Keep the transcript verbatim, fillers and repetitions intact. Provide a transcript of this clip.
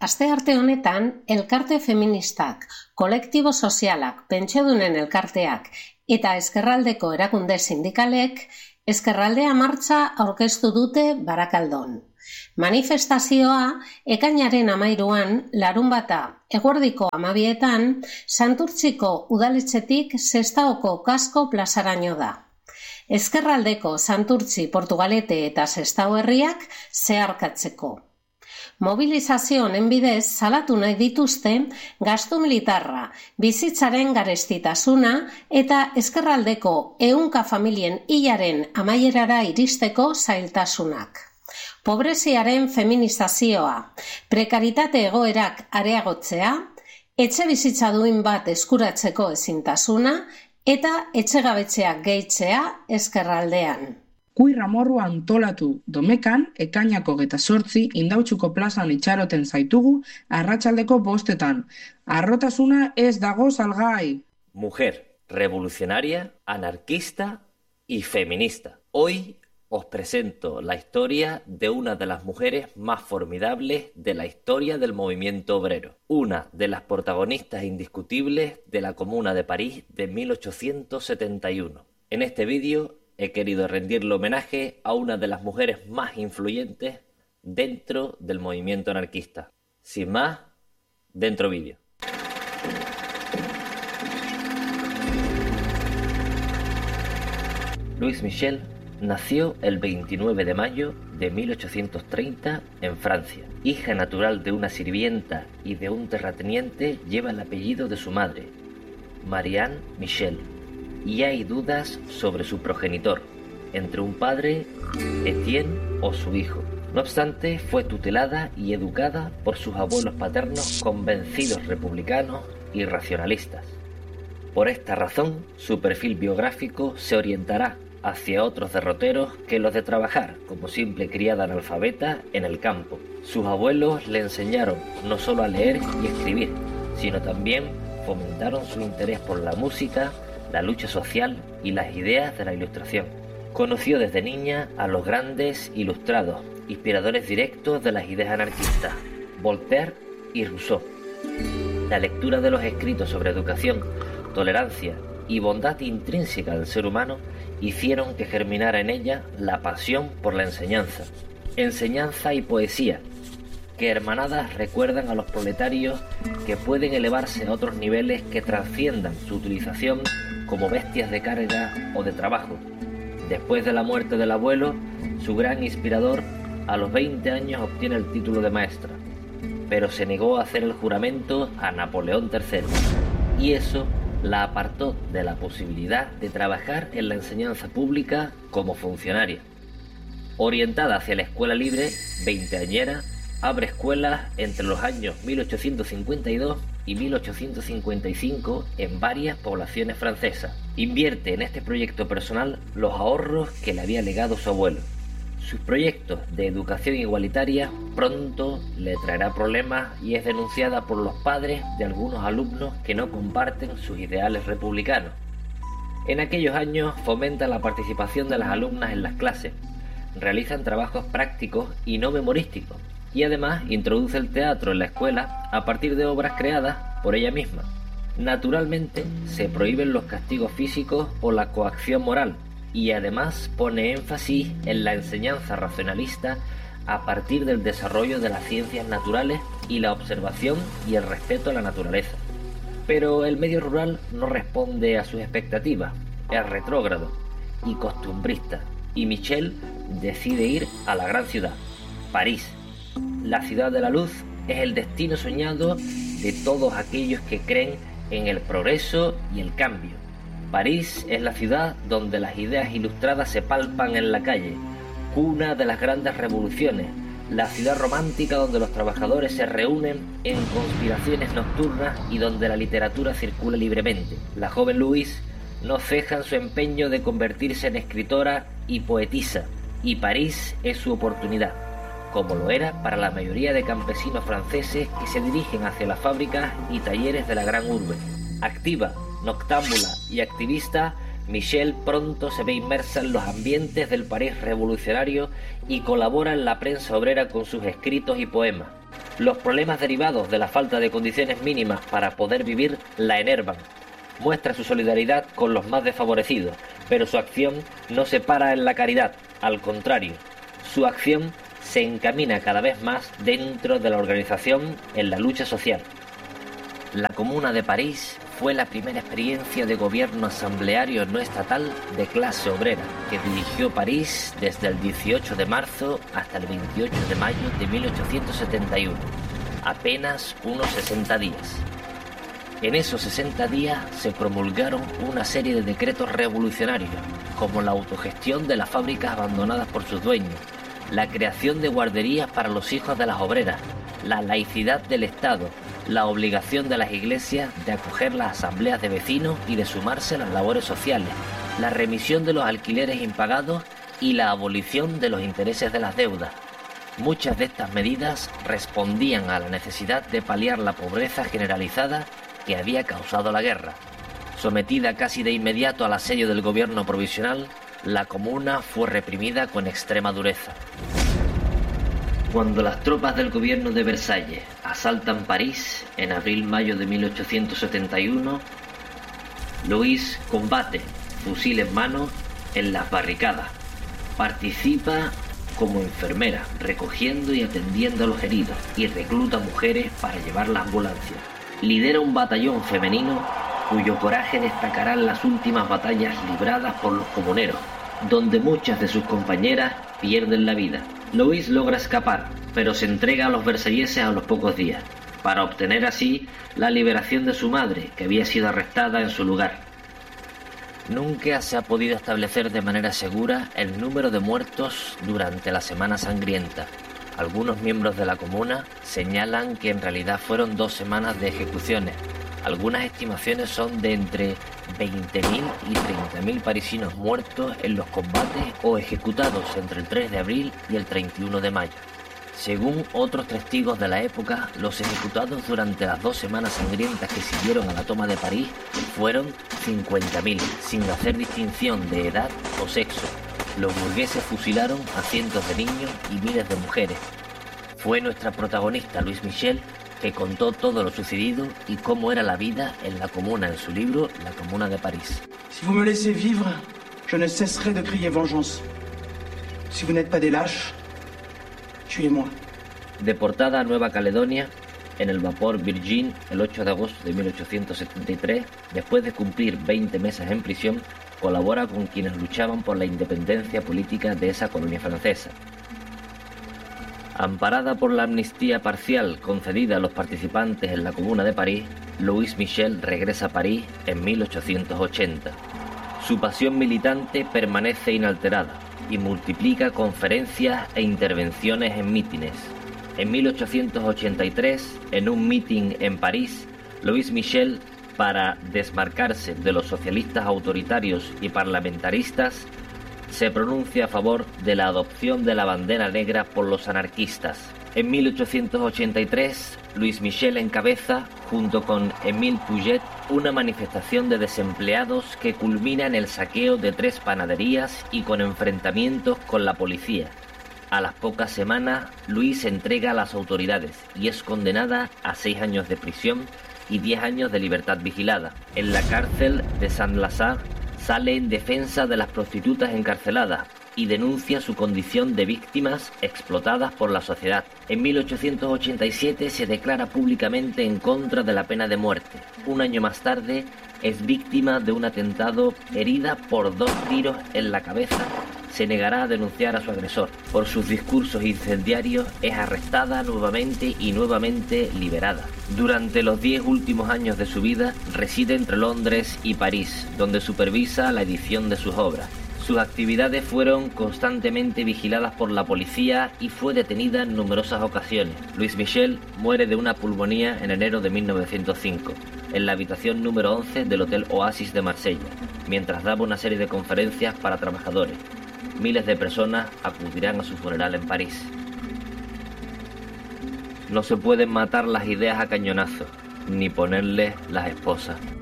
Astearte honetan, elkarte feministak, kolektibo sozialak, pentsiodunen elkarteak eta ezkerraldeko erakunde sindikalek ezkerraldea martxa aurkeztu dute Barakaldon. Manifestazioa ekainaren hamairuan larunbata eguerdiko hamabietan Santurtziko udaletxetik Sestaoko Kasko plazaraino da. Ezkerraldeko Santurtzi, Portugalete eta Sestao herriak zeharkatzeko. Mobilizazio honen bidez salatu nahi dituzte gastu militarra, bizitzaren garestitasuna eta ezkerraldeko ehunka familien hilaren amaierara iristeko zailtasunak. Pobreziaren feminizazioa, prekaritate egoerak areagotzea, etxe bizitza duin bat eskuratzeko ezintasuna eta etxegabetzeak gehitzea ezkerraldean. Kuir amorrua antolatu Domekan, ekainako hogeita zortzi Indautxuko plazan itxaroten zaitugu arratsaldeko bostetan. Arrotasuna ez dago salgai. Mujer, revolucionaria, anarquista y feminista. Hoy os presento la historia de una de las mujeres más formidables de la historia del movimiento obrero. Una de las protagonistas indiscutibles de la Comuna de París de mil ochocientos setenta y uno. En este vídeo he querido rendirle homenaje a una de las mujeres más influyentes dentro del movimiento anarquista. Sin más, dentro vídeo. Louise Michel nació el veintinueve de mayo de mil ochocientos treinta en Francia. Hija natural de una sirvienta y de un terrateniente, lleva el apellido de su madre, Marianne Michel, y hay dudas sobre su progenitor, entre un padre, Etienne, o su hijo. No obstante, fue tutelada y educada por sus abuelos paternos convencidos republicanos y racionalistas. Por esta razón, su perfil biográfico se orientará hacia otros derroteros que los de trabajar como simple criada analfabeta en el campo. Sus abuelos le enseñaron no solo a leer y escribir, sino también fomentaron su interés por la música, la lucha social y las ideas de la Ilustración. Conoció desde niña a los grandes ilustrados, inspiradores directos de las ideas anarquistas, Voltaire y Rousseau. La lectura de los escritos sobre educación, tolerancia y bondad intrínseca del ser humano hicieron que germinara en ella la pasión por la enseñanza. Enseñanza y poesía, que hermanadas recuerdan a los proletarios que pueden elevarse a otros niveles que trasciendan su utilización como bestias de carga o de trabajo. Después de la muerte del abuelo, su gran inspirador, a los veinte años obtiene el título de maestra, pero se negó a hacer el juramento a Napoleón tercero, y eso la apartó de la posibilidad de trabajar en la enseñanza pública como funcionaria. Orientada hacia la escuela libre, veinteañera, abre escuelas entre los años mil ochocientos cincuenta y dos y mil ochocientos cincuenta y cinco en varias poblaciones francesas. Invierte en este proyecto personal los ahorros que le había legado su abuelo. Sus proyectos de educación igualitaria pronto le traerá problemas y es denunciada por los padres de algunos alumnos que no comparten sus ideales republicanos. En aquellos años fomenta la participación de las alumnas en las clases, realizan trabajos prácticos y no memorísticos, y además introduce el teatro en la escuela a partir de obras creadas por ella misma. Naturalmente, se prohíben los castigos físicos o la coacción moral, y además pone énfasis en la enseñanza racionalista a partir del desarrollo de las ciencias naturales y la observación y el respeto a la naturaleza. Pero el medio rural no responde a sus expectativas, es retrógrado y costumbrista, y Michel decide ir a la gran ciudad, París. La ciudad de la luz es el destino soñado de todos aquellos que creen en el progreso y el cambio. París es la ciudad donde las ideas ilustradas se palpan en la calle, cuna de las grandes revoluciones, la ciudad romántica donde los trabajadores se reúnen en conspiraciones nocturnas y donde la literatura circula libremente. La joven Louise no ceja en su empeño de convertirse en escritora y poetisa, y París es su oportunidad, como lo era para la mayoría de campesinos franceses que se dirigen hacia las fábricas y talleres de la gran urbe. Activa, noctámbula y activista, Michel pronto se ve inmersa en los ambientes del París revolucionario y colabora en la prensa obrera con sus escritos y poemas. Los problemas derivados de la falta de condiciones mínimas para poder vivir la enervan. Muestra su solidaridad con los más desfavorecidos, pero su acción no se para en la caridad, al contrario, su acción se encamina cada vez más dentro de la organización en la lucha social. La Comuna de París fue la primera experiencia de gobierno asambleario no estatal de clase obrera, que dirigió París desde el dieciocho de marzo hasta el veintiocho de mayo de mil ochocientos setenta y uno, apenas unos sesenta días. En esos sesenta días se promulgaron una serie de decretos revolucionarios, como la autogestión de las fábricas abandonadas por sus dueños, la creación de guarderías para los hijos de las obreras, la laicidad del Estado, la obligación de las iglesias de acoger las asambleas de vecinos y de sumarse a las labores sociales, la remisión de los alquileres impagados y la abolición de los intereses de las deudas. Muchas de estas medidas respondían a la necesidad de paliar la pobreza generalizada que había causado la guerra. Sometida casi de inmediato al asedio del gobierno provisional, la Comuna fue reprimida con extrema dureza. Cuando las tropas del gobierno de Versalles asaltan París en abril-mayo de mil ochocientos setenta y uno, Louise combate, fusil en mano, en las barricadas. Participa como enfermera, recogiendo y atendiendo a los heridos, y recluta mujeres para llevar la ambulancia. Lidera un batallón femenino cuyo coraje destacará en las últimas batallas libradas por los comuneros, donde muchas de sus compañeras pierden la vida. Louise logra escapar, pero se entrega a los versalleses a los pocos días, para obtener así la liberación de su madre, que había sido arrestada en su lugar. Nunca se ha podido establecer de manera segura el número de muertos durante la Semana Sangrienta. Algunos miembros de la Comuna señalan que en realidad fueron dos semanas de ejecuciones. Algunas estimaciones son de entre veinte mil y treinta mil parisinos muertos en los combates o ejecutados entre el tres de abril y el treinta y uno de mayo. Según otros testigos de la época, los ejecutados durante las dos semanas sangrientas que siguieron a la toma de París fueron cincuenta mil, sin hacer distinción de edad o sexo. Los burgueses fusilaron a cientos de niños y miles de mujeres. Fue nuestra protagonista, Louise Michel, que contó todo lo sucedido y cómo era la vida en la Comuna en su libro La Comuna de París. Si vous me laissez vivre, je ne cesserai de crier vengeance. Si vous n'êtes pas des lâches, tuez-moi. Deportada a Nueva Caledonia en el vapor Virgin el ocho de agosto de mil ochocientos setenta y tres, después de cumplir veinte meses en prisión, colabora con quienes luchaban por la independencia política de esa colonia francesa. Amparada por la amnistía parcial concedida a los participantes en la Comuna de París, Louise Michel regresa a París en mil ochocientos ochenta. Su pasión militante permanece inalterada y multiplica conferencias e intervenciones en mítines. En mil ochocientos ochenta y tres, en un mitin en París, Louise Michel, para desmarcarse de los socialistas autoritarios y parlamentaristas, se pronuncia a favor de la adopción de la bandera negra por los anarquistas. En mil ochocientos ochenta y tres, Louise Michel encabeza, junto con Émile Pouget, una manifestación de desempleados que culmina en el saqueo de tres panaderías y con enfrentamientos con la policía. A las pocas semanas, Louise se entrega a las autoridades y es condenada a seis años de prisión y diez años de libertad vigilada. En la cárcel de Saint-Lazare sale en defensa de las prostitutas encarceladas y denuncia su condición de víctimas explotadas por la sociedad. En mil ochocientos ochenta y siete se declara públicamente en contra de la pena de muerte. Un año más tarde es víctima de un atentado, herida por dos tiros en la cabeza. Se negará a denunciar a su agresor. Por sus discursos incendiarios es arrestada nuevamente y nuevamente liberada. Durante los diez últimos años de su vida reside entre Londres y París, donde supervisa la edición de sus obras. Sus actividades fueron constantemente vigiladas por la policía y fue detenida en numerosas ocasiones. Louise Michel muere de una pulmonía en enero de mil novecientos cinco, en la habitación número once del Hotel Oasis de Marsella, mientras daba una serie de conferencias para trabajadores. Miles de personas acudirán a su funeral en París. No se pueden matar las ideas a cañonazos, ni ponerles las esposas.